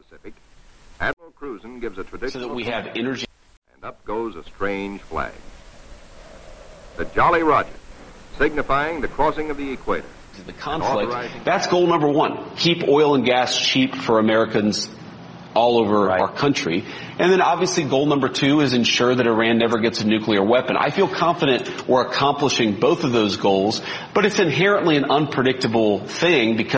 Pacific, Admiral Cruzen gives a traditional... So that we have energy. And up goes a strange flag. The Jolly Roger, signifying the crossing of the equator. The conflict, that's goal number one. Keep oil and gas cheap for Americans all over our country. And then obviously goal number two is ensure that Iran never gets a nuclear weapon. I feel confident we're accomplishing both of those goals, but it's inherently an unpredictable thing because